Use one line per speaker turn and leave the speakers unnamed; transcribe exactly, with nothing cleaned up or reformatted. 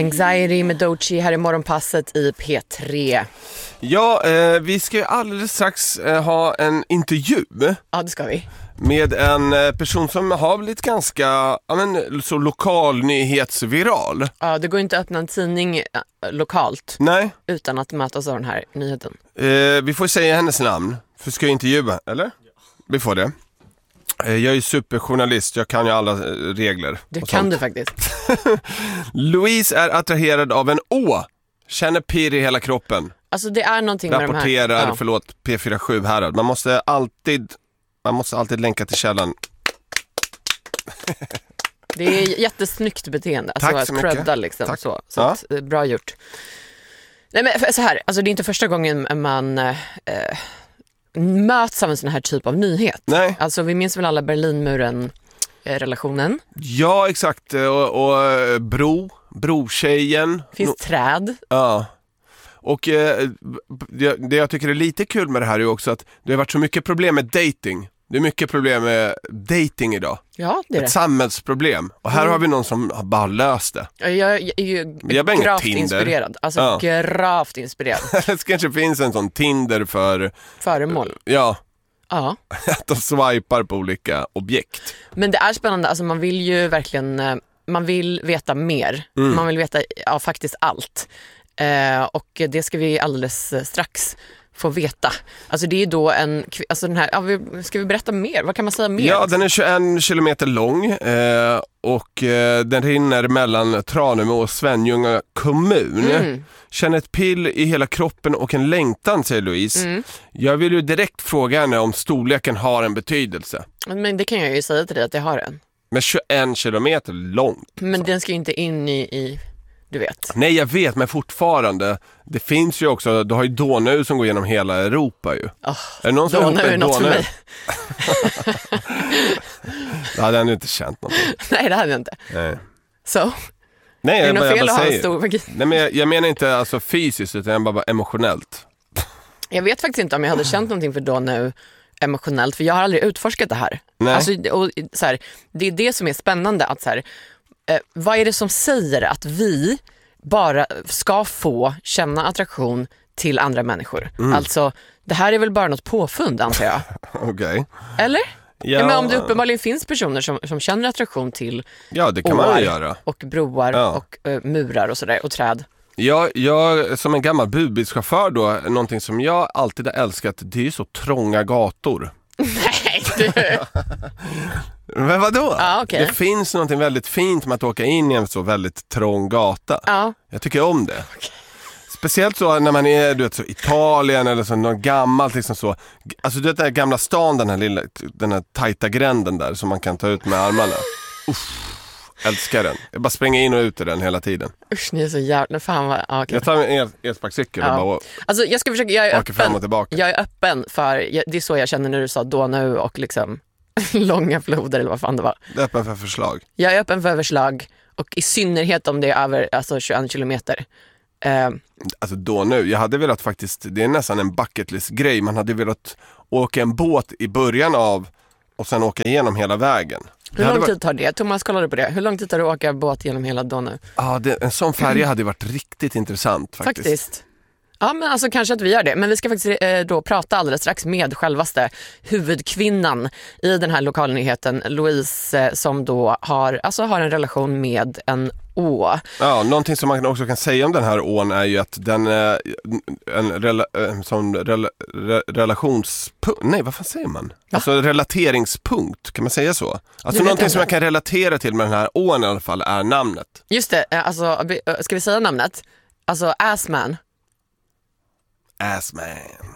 Anxiety med Doechii här i morgonpasset i P tre.
Ja, eh, vi ska ju alldeles strax eh, ha en intervju.
Ja, det ska vi.
Med en eh, person som har blivit ganska ja, men, så lokal nyhetsviral.
Ja, det går inte att öppna en tidning äh, lokalt.
Nej.
Utan att mötas av den här nyheten.
Eh, vi får säga hennes namn. För ska jag intervjua, eller? Ja. Vi får det. Eh, jag är superjournalist, jag kan ju alla eh, regler.
Det kan
sånt.
du faktiskt.
Louise är attraherad av en å. Känner pirr i hela kroppen.
Alltså det är någonting med de här.
Rapporterar,
ja.
förlåt, P fyra sju här. Man måste alltid, man måste alltid länka till källan.
Det är jättesnyggt beteende. Alltså
Tack så
att credda
mycket.
liksom.
Tack.
Så, så
Ja.
att, eh, bra gjort. Nej men så här, alltså det är inte första gången man eh, möts av en sån här typ av nyhet.
Nej.
Alltså vi minns väl alla Berlinmuren-relationen.
Ja, exakt. Och, och bro, brotjejen.
Finns
no,
träd.
Ja. Och eh, det, det jag tycker är lite kul med det här är också att det har varit så mycket problem med dating. Det är mycket problem med dating idag.
Ja, det är
Ett
det.
samhällsproblem. Och här
Mm.
har vi någon som har bara löst det.
Jag, jag är ju
Jag är ingen
gravt
Tinder.
inspirerad. Alltså
Ja.
gravt inspirerad.
Det kanske finns en sån Tinder för,
Föremål.
ja,
Ja.
att de swipar på olika objekt.
Men det är spännande. Alltså man vill ju verkligen, eh, man vill veta mer.
Mm.
Man vill veta ja, faktiskt allt. Eh, och det ska vi alldeles strax få veta. Alltså det är då en, alltså den här, ja, vi, ska vi berätta mer? Vad kan man säga mer?
Ja, den är tjugoen kilometer lång eh, och eh, den rinner mellan Tranemo och Svenljunga kommun.
Mm.
Känner ett pill i hela kroppen och en längtan, säger Louise.
Mm.
Jag vill ju direkt fråga henne om storleken har en betydelse.
Men det kan jag ju säga till dig att det har en.
Men tjugoen kilometer långt.
Men
så.
den ska ju inte in i, i du vet.
Nej, jag vet, men fortfarande. Det finns ju också, du har ju Donau som går genom hela Europa ju.
Oh,
är det någon som
Donau är något för mig.
Det hade jag inte känt någonting.
Nej, det hade jag inte.
Nej.
Så,
Nej,
är det
jag,
något
bara, jag
fel
bara
att ha en
säger.
stor vagina?
Nej, men jag, jag menar inte alltså fysiskt utan bara, bara emotionellt.
Jag vet faktiskt inte om jag hade känt någonting för Donau emotionellt, för jag har aldrig utforskat det här.
Nej.
Alltså, och, så här, det är det som är spännande, att så här, eh, vad är det som säger att vi bara ska få känna attraktion till andra människor?
Mm.
Alltså, det här är väl bara något påfund, antar jag.
Okej. Okay.
Eller?
Ja.
Ja, men om det uppenbarligen finns personer som, som känner attraktion till
Ja, det kan man ju göra.
och broar
Ja.
och uh, murar och sådär, och träd.
Jag, jag, som en gammal budbilschaufför då, någonting som jag alltid har älskat, det är ju så trånga gator.
Nej, du.
Men vadå?
Ja, okay.
Det finns någonting väldigt fint med att åka in i en så väldigt trång gata.
Ja.
Jag tycker om det. Okay. Speciellt så när man är du vet, så Italien eller så något gammalt liksom så. Alltså du vet den här gamla stan, den här lilla, den här tajta gränden där som man kan ta ut med armarna. Uff, älskar den. Jag bara springer in och ut i den hela tiden.
Usch, ni är så jävla fan vad, ja, okay.
Jag tar en elsparkcykel
ja.
och bara
alltså, jag ska försöka, jag är
åker fram och
öppen,
tillbaka.
jag är öppen för, jag, det är så jag känner när du sa Donau och liksom långa floder eller vad fan det var.
Jag är öppen för förslag.
Jag är öppen för förslag, och i synnerhet om det är över alltså, tjugoen kilometer. Uh,
Alltså då nu, jag hade velat faktiskt, det är nästan en bucketlist-grej. Man hade velat åka en båt i början av och sen åka igenom hela vägen.
Hur lång
varit...
tid tar det? Thomas, kollade på det. Hur lång tid tar det att åka båt genom hela Donau?
Ja, det, en sån färja hade varit riktigt intressant faktiskt.
Faktiskt. Ja, men alltså kanske att vi gör det. Men vi ska faktiskt eh, då prata alldeles strax med självaste huvudkvinnan i den här lokalnyheten, Louise, eh, som då har, alltså har en relation med en å.
Ja, någonting som man också kan säga om den här ån är ju att den är en rela, som rela, re, relationspunkt. Nej, vad fan säger man? Va? Alltså relateringspunkt, kan man säga så? Alltså någonting som man kan relatera till med den här ån i alla fall är namnet.
Just det, alltså ska vi säga namnet? Alltså Assman.
Assman.